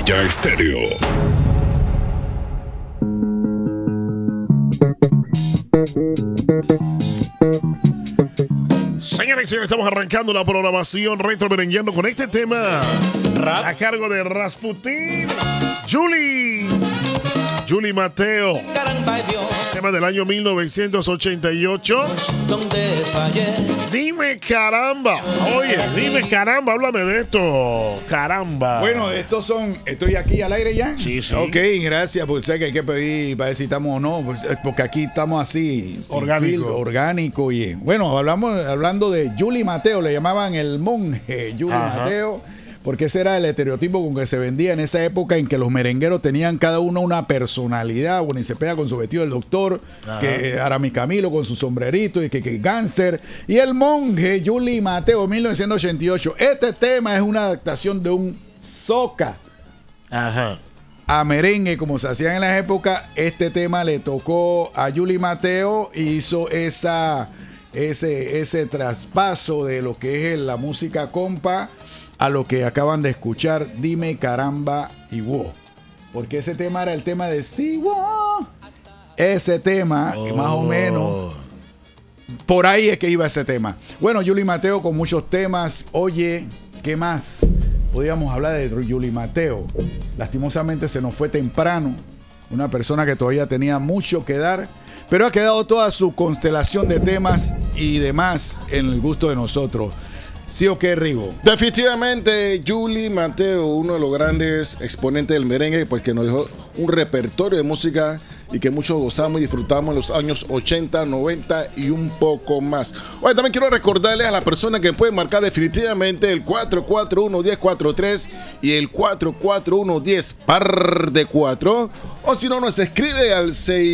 Ya Estéreo. Señores y señores, estamos arrancando la programación Retro Merengueando con este tema a cargo de Rasputin, Julie Mateo. Tema del año 1988. Dime caramba. Oye, dime caramba, háblame de esto. Caramba. Bueno, estoy aquí al aire ya. Sí. Ok, gracias. Pues sé que hay que pedir para ver si estamos o no. Pues, porque aquí estamos así. Orgánico. Y bueno, hablando de Julie Mateo, le llamaban el monje Julie Mateo. Porque ese era el estereotipo con que se vendía en esa época en que los merengueros tenían cada uno una personalidad. Bueno, y se pega con su vestido del doctor, que Aramis Camilo con su sombrerito y que gánster. Y el monje Julie Mateo, 1988. Este tema es una adaptación de un soca a merengue, como se hacía en la época. Este tema le tocó a Julie Mateo y hizo ese traspaso de lo que es la música compa a lo que acaban de escuchar, Dime Caramba y Wow. Porque ese tema era el tema de sí, wow. Ese tema, que más o menos, por ahí es que iba ese tema. Bueno, Julie Mateo con muchos temas. Oye, ¿qué más? Podríamos hablar de Julie Mateo. Lastimosamente se nos fue temprano. Una persona que todavía tenía mucho que dar, pero ha quedado toda su constelación de temas y demás en el gusto de nosotros. ¿Sí o qué, Rigo? Definitivamente, Julie Mateo, uno de los grandes exponentes del merengue, pues que nos dejó un repertorio de música y que muchos gozamos y disfrutamos en los años 80, 90 y un poco más. Oye, también quiero recordarles a la persona que puede marcar definitivamente el 441-1043 y el 441-10 par de 4. O si no, nos escribe al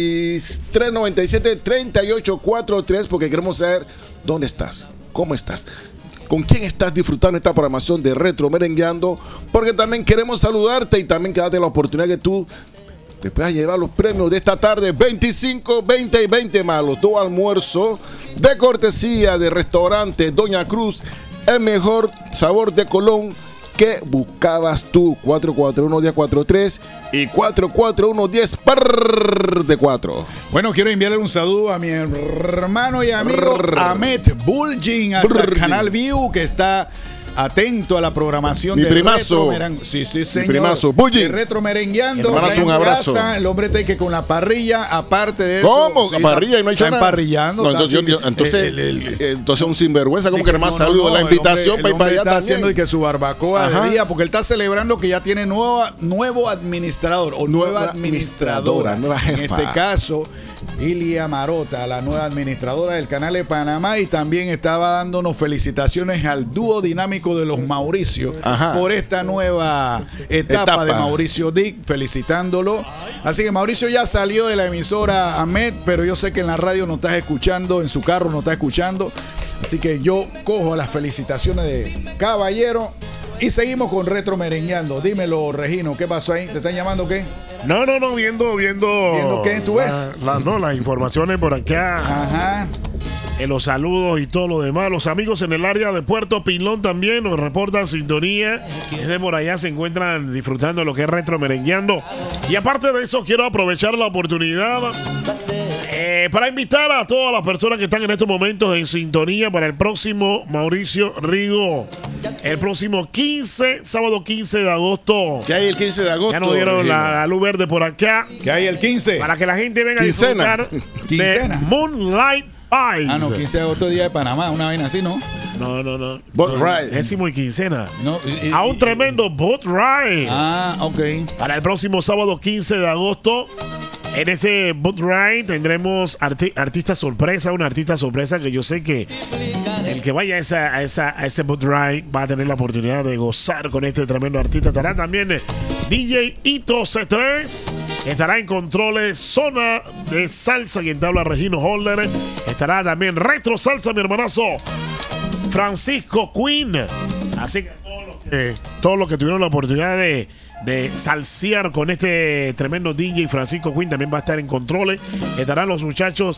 6397-3843 porque queremos saber dónde estás, cómo estás, con quién estás disfrutando esta programación de Retro Merengueando, porque también queremos saludarte y también que date la oportunidad que tú te puedas llevar los premios de esta tarde, 25, 20 y 20 más, los dos almuerzos de cortesía de restaurante Doña Cruz, el mejor sabor de Colón. ¿Qué buscabas tú? 441-1043 y 441-10 par de 4. Bueno, quiero enviarle un saludo a mi hermano y amigo Ahmed Bulgin hasta el Canal View, que está atento a la programación mi de primazo. Sí, señor. Mi primazo, Bulgin. De Retro Merengueando. Hermanazo, un abrazo. Casa, el hombre está que con la parrilla, aparte de eso. ¿Cómo? Sí, ¿Parrilla y no ha hecho está nada? emparrillando. No, entonces un sinvergüenza, como que nada más saludo la invitación para ir para allá está también. haciendo y que su barbacoa de día, porque él está celebrando que ya tiene nuevo administrador o nueva administradora. Nueva jefa. En este caso, Ilia Marota, la nueva administradora del Canal de Panamá, y también estaba dándonos felicitaciones al dúo dinámico de los Mauricio por esta nueva etapa de Mauricio Dick, felicitándolo. Así que Mauricio ya salió de la emisora Ahmed, pero yo sé que en la radio nos estás escuchando, en su carro nos está escuchando, así que yo cojo las felicitaciones de caballero y seguimos con Retro Merengueando. Dímelo, Regino, ¿qué pasó ahí? ¿Te están llamando qué? No, viendo qué tú ves. Las informaciones por acá. En los saludos y todo lo demás. Los amigos en el área de Puerto Pilón también nos reportan sintonía. Desde por allá se encuentran disfrutando de lo que es Retro Merengueando. Y aparte de eso, quiero aprovechar la oportunidad para invitar a todas las personas que están en estos momentos en sintonía para el próximo Mauricio Rigo. El próximo sábado 15 de agosto. ¿Qué hay el 15 de agosto? Ya nos dieron la luz verde por acá. ¿Qué hay el 15? Para que la gente venga a disfrutar de Moonlight Eyes. No, 15 de agosto, día de Panamá, una vaina así, ¿no? No. Boat ride. Décimo y quincena. No, a un tremendo boat ride. Ok. Para el próximo sábado 15 de agosto. En ese boat ride tendremos artista sorpresa, una artista sorpresa que yo sé que el que vaya a ese boat ride va a tener la oportunidad de gozar con este tremendo artista. Estará también DJ Ito C3, estará en controles Zona de Salsa, quien te habla Regino Holder. Estará también Retro Salsa, mi hermanazo Francisco Queen. Así que todos los que tuvieron la oportunidad de salsear con este tremendo DJ Francisco Queen también va a estar en controles. Estarán los muchachos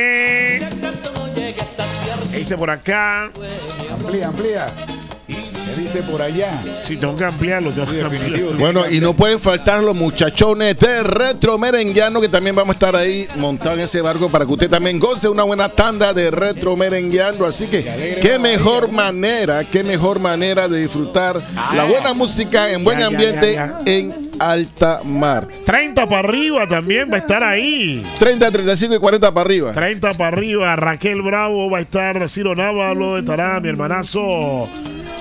de... ¿Qué dice por acá? Amplía. dice por allá. Sí, tengo que ampliarlo. Bueno, y no pueden faltar los muchachones de Retro Merengueando, que también vamos a estar ahí montados en ese barco para que usted también goce una buena tanda de Retro Merengueando. Así que qué mejor manera de disfrutar la buena música en buen ambiente en alta mar. 30 para arriba también va a estar ahí. 30, 35 y 40 para arriba. 30 para arriba. Raquel Bravo va a estar. Ciro Návalo estará. Mi hermanazo,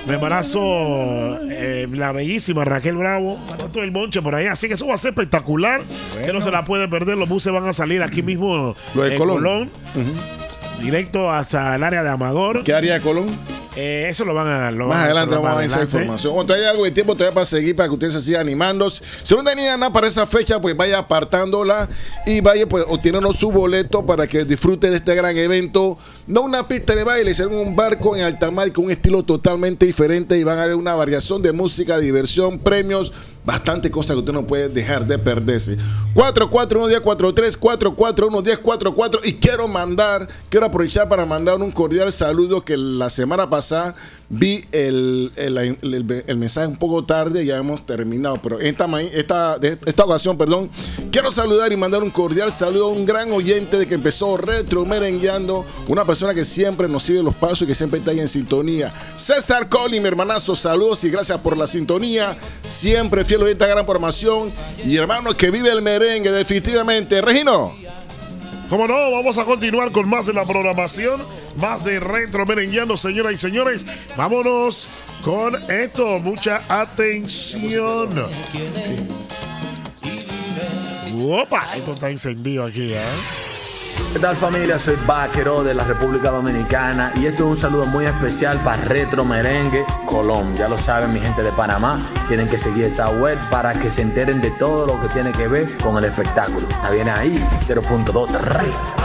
la bellísima Raquel Bravo. Va a estar todo el monche por ahí. Así que eso va a ser espectacular. Bueno. Que no se la puede perder. Los buses van a salir aquí mismo en Colón. Directo hasta el área de Amador. ¿Qué área de Colón? Eso lo van a... Más adelante vamos a dar esa información. Cuando haya algo de tiempo todavía para seguir, para que ustedes se sigan animando. Si no tenían nada para esa fecha, pues vaya apartándola y vaya pues obteniendo su boleto para que disfrute de este gran evento. No una pista de baile, sino un barco en alta mar con un estilo totalmente diferente y van a ver una variación de música, diversión, premios, bastante cosas que usted no puede dejar de perderse. 441-1043, 441-1044. Y quiero aprovechar para mandar un cordial saludo que la semana pasada vi el mensaje un poco tarde, ya hemos terminado, pero esta ocasión, quiero saludar y mandar un cordial saludo a un gran oyente de que empezó Retro Merengueando, una persona que siempre nos sigue los pasos y que siempre está ahí en sintonía. César Colli, mi hermanazo, saludos y gracias por la sintonía, siempre fiel oyente a gran programación y hermano que vive el merengue definitivamente. Regino. Como no, vamos a continuar con más de la programación, más de Retro Merengueando, señoras y señores. Vámonos con esto, mucha atención. ¡Opa! Esto está encendido aquí, ¿eh? ¿Qué tal, familia? Soy Vaquero de la República Dominicana y esto es un saludo muy especial para Retro Merengue Colón. Ya lo saben, mi gente de Panamá, tienen que seguir esta web para que se enteren de todo lo que tiene que ver con el espectáculo. Está bien ahí, 0.2 Rey.